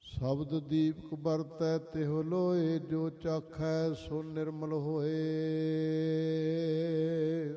ਸ਼ਬਦ ਦੀਪਕ ਵਰਤੈ ਤਿਹੁ ਲੋਏ, ਜੋ ਚਾਖੈ ਸੋ ਨਿਰਮਲ ਹੋਏ।